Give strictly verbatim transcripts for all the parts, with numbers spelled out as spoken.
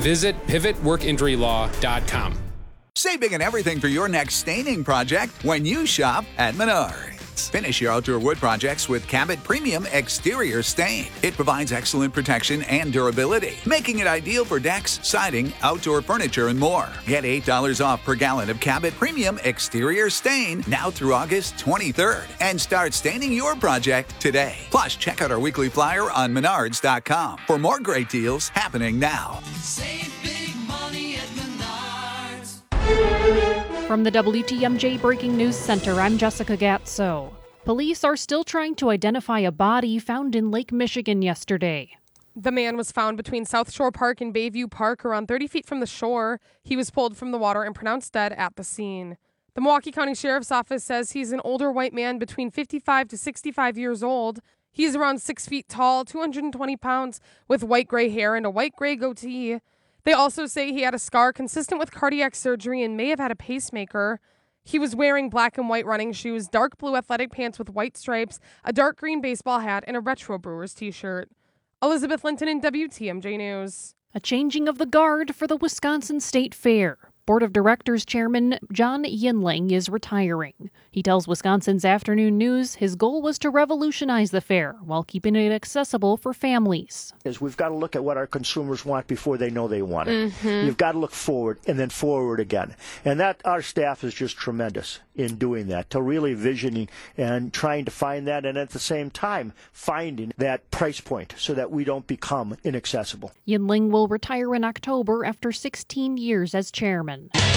Visit pivot work injury law dot com. Save big on everything for your next staining project when you shop at Menards. Finish your outdoor wood projects with Cabot Premium Exterior Stain. It provides excellent protection and durability, making it ideal for decks, siding, outdoor furniture, and more. Get eight dollars off per gallon of Cabot Premium Exterior Stain now through August twenty-third. And start staining your project today. Plus, check out our weekly flyer on menards dot com for more great deals happening now. Save big money at Menards. From the W T M J Breaking News Center, I'm Jessica Gatso. Police are still trying to identify a body found in Lake Michigan yesterday. The man was found between South Shore Park and Bayview Park, around thirty feet from the shore. He was pulled from the water and pronounced dead at the scene. The Milwaukee County Sheriff's Office says he's an older white man between fifty-five to sixty-five years old. He's around six feet tall, two hundred twenty pounds, with white-gray hair and a white-gray goatee. They also say he had a scar consistent with cardiac surgery and may have had a pacemaker. He was wearing black and white running shoes, dark blue athletic pants with white stripes, a dark green baseball hat, and a Retro Brewers t-shirt. Elizabeth Linton in W T M J News. A changing of the guard for the Wisconsin State Fair. Board of Directors Chairman John Yinling is retiring. He tells Wisconsin's Afternoon News his goal was to revolutionize the fair while keeping it accessible for families. Is we've got to look at what our consumers want before they know they want it. Mm-hmm. You've got to look forward and then forward again. And that our staff is just tremendous in doing that, to really visioning and trying to find that, and at the same time finding that price point so that we don't become inaccessible. Yinling will retire in October after sixteen years as chairman.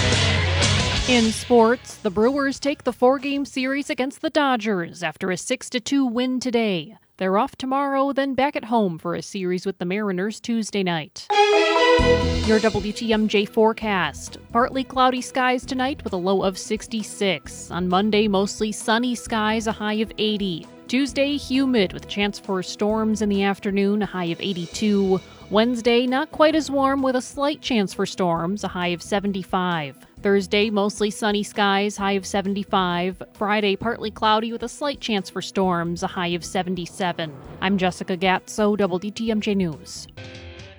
In sports, the Brewers take the four-game series against the Dodgers after a six to two win today. They're off tomorrow, then back at home for a series with the Mariners Tuesday night. Your W T M J forecast. Partly cloudy skies tonight with a low of sixty-six. On Monday, mostly sunny skies, a high of eighty. Tuesday, humid with a chance for storms in the afternoon, a high of eighty-two. Wednesday, not quite as warm with a slight chance for storms, a high of seventy-five. Thursday, mostly sunny skies, high of seventy-five. Friday, partly cloudy with a slight chance for storms, a high of seventy-seven. I'm Jessica Gatso, W T M J News.